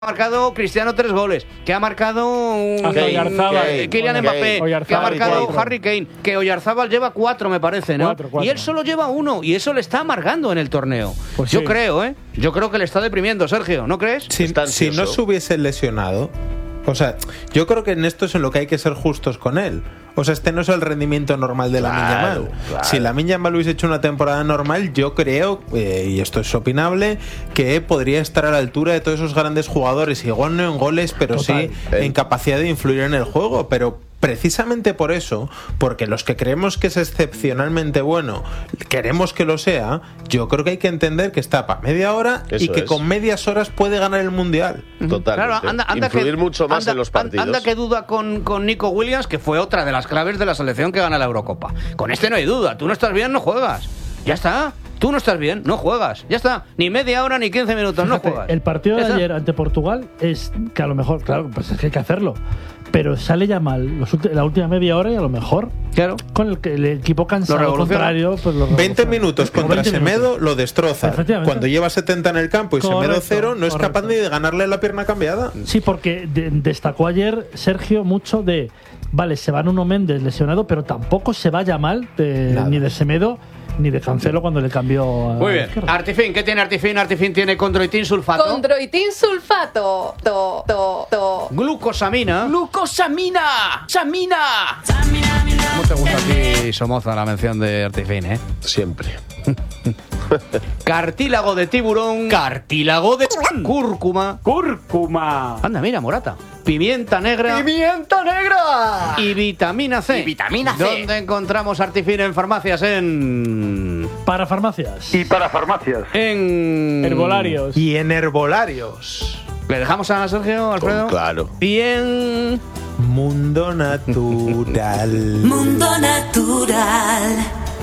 Ha marcado Cristiano 3 goles, que ha marcado Kylian Mbappé, que ha marcado Harry Kane, que Oyarzábal lleva 4, me parece, ¿no? 4. Y él solo lleva 1, y eso le está amargando en el torneo. Pues yo creo, yo creo que le está deprimiendo, Sergio, ¿no crees? Si no se hubiese lesionado, o sea, yo creo que en esto es en lo que hay que ser justos con él. O sea, este no es el rendimiento normal de Lamine Yamal. Claro. Si Lamine Yamal hubiese hecho una temporada normal, yo creo, y esto es opinable, que podría estar a la altura de todos esos grandes jugadores. Igual no en goles, pero sí en capacidad de influir en el juego. Pero precisamente por eso, porque los que creemos que es excepcionalmente bueno, queremos que lo sea, yo creo que hay que entender que está para media hora y que con medias horas puede ganar el Mundial. Totalmente. Claro, influir mucho más en los partidos. Anda que duda con Nico Williams, que fue otra de las claves de la selección que gana la Eurocopa. Con este no hay duda. Tú no estás bien, no juegas. Ya está. Tú no estás bien, no juegas. Ya está. Ni media hora ni 15 minutos, no juegas. El partido de ayer ante Portugal es que a lo mejor, claro, pues es que hay que hacerlo. Pero sale ya mal la última media hora y a lo mejor con el equipo cansado contrario pues 20 minutos contra Semedo lo destroza. Cuando lleva 70 en el campo y Semedo 0 no es capaz ni de ganarle la pierna cambiada. Sí, porque destacó ayer Sergio mucho de vale, se van Nuno Méndez lesionado, pero tampoco se vaya mal ni de Semedo ni de Cancelo cuando le cambió a Muy bien. Artifin, ¿qué tiene Artifin? Artifin tiene condroitin sulfato. Condroitin sulfato. Glucosamina. ¡Glucosamina! ¡Samina! ¿Cómo te gusta a ti, Somoza, la mención de Artifin, Siempre. Cartílago de tiburón. Cartílago de cúrcuma. Cúrcuma. Anda, mira, Morata. Pimienta negra. ¡Pimienta negra! Y vitamina C. Y vitamina C. ¿Dónde encontramos Artifin en farmacias? Para farmacias. Y para farmacias. En herbolarios. Y en herbolarios. ¿Le dejamos a Sergio, Alfredo? Claro. Y en Mundo Natural. Mundo Natural.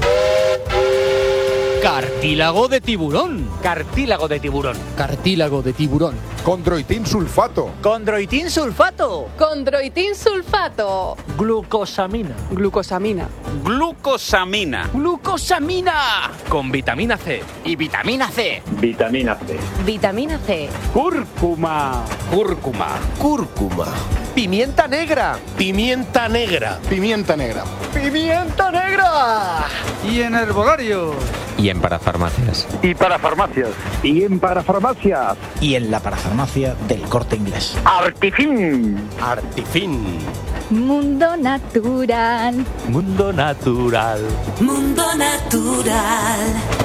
Cartílago de tiburón. Cartílago de tiburón. Cartílago de tiburón. Condroitin sulfato. Condroitin sulfato. Condroitin sulfato. Glucosamina. Glucosamina. Glucosamina. Glucosamina. Con vitamina C. Y vitamina C. Vitamina C. Vitamina C. Cúrcuma. Cúrcuma. Cúrcuma. Pimienta negra. Pimienta negra. Pimienta negra. Pimienta negra. Y en herbolarios. Y en parafarmacias. Y para farmacias. Y en parafarmacias. Y en la parafarmacia del Corte Inglés. Artifin. Artifin. Mundo natural. Mundo natural. Mundo Natural.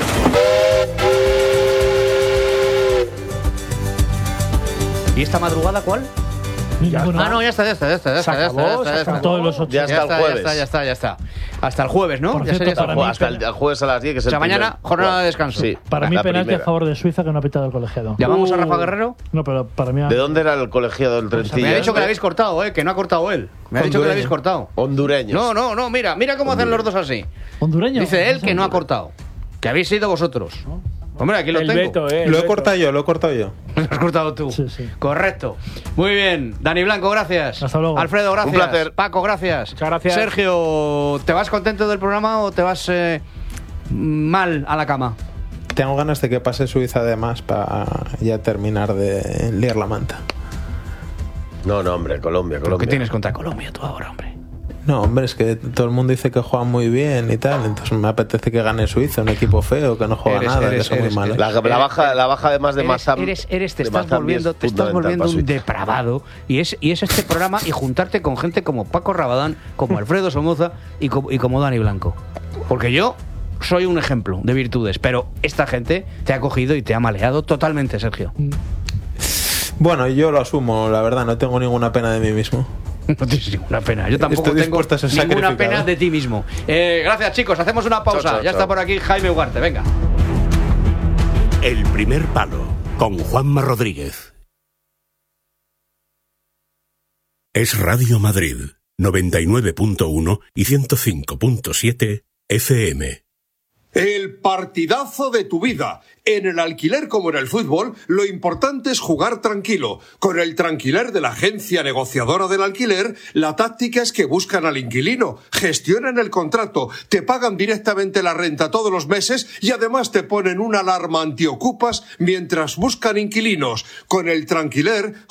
¿Y esta madrugada cuál? No, ya está. Todos los 8. Ya está el jueves. Ya está. Hasta el jueves, ¿no? Por Ya cierto, sería Hasta el jueves a las 10, que es o sea, mañana jornada de descanso. Sí. Para mí, penalti primera. a favor de Suiza que no ha pitado el colegiado. ¿Llamamos a Rafa Guerrero? No, pero para mí. ¿De dónde era el colegiado del Trentilla? Me ha dicho que le habéis cortado, que no ha cortado él. Me ha dicho que le habéis cortado. Hondureños. No, mira cómo hacen los dos así. ¿Hondureño? Dice él que no ha cortado. Que habéis sido vosotros. Hombre, aquí lo tengo. Beto, Lo he cortado yo. Lo has cortado tú. Sí. Correcto. Muy bien. Dani Blanco, gracias. Hasta luego. Alfredo, gracias. Un placer. Paco, gracias. Muchas gracias. Sergio, ¿te vas contento del programa o te vas mal a la cama? Tengo ganas de que pase Suiza además para ya terminar de liar la manta. No, hombre, Colombia. ¿Qué tienes contra Colombia tú ahora, hombre? No, hombre, es que todo el mundo dice que juegan muy bien y tal, entonces me apetece que gane Suiza, un equipo feo, que no juega nada, que son muy malos. La baja además de Massam. Te estás volviendo un depravado y es este programa y juntarte con gente como Paco Rabadán, como Alfredo Somoza y como Dani Blanco. Porque yo soy un ejemplo de virtudes, pero esta gente te ha cogido y te ha maleado totalmente, Sergio. Bueno, yo lo asumo, la verdad, no tengo ninguna pena de mí mismo. No tienes ninguna pena. Yo tampoco tengo ninguna pena de ti mismo. Gracias, chicos. Hacemos una pausa. Chao. Ya está por aquí Jaime Ugarte. Venga. El primer palo con Juanma Rodríguez. Es Radio Madrid 99.1 y 105.7 FM. El partidazo de tu vida. En el alquiler como en el fútbol, lo importante es jugar tranquilo. Con el Tranquiler de la agencia negociadora del alquiler, la táctica es que buscan al inquilino, gestionan el contrato, te pagan directamente la renta todos los meses y además te ponen una alarma antiocupas mientras buscan inquilinos. Con el Tranquiler